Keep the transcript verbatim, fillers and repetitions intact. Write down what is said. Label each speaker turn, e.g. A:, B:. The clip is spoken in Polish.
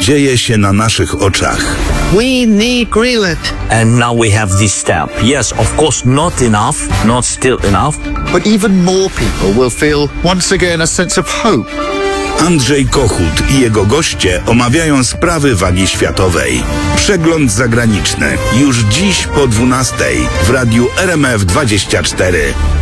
A: dzieje się na naszych oczach.
B: We need Greenland.
C: And now we have this step. Yes, of course, not enough, not still enough.
B: But even more people will feel once again a sense of hope.
A: Andrzej Kochut i jego goście omawiają sprawy wagi światowej. Przegląd zagraniczny już dziś po dwunastej w radiu R M F dwadzieścia cztery.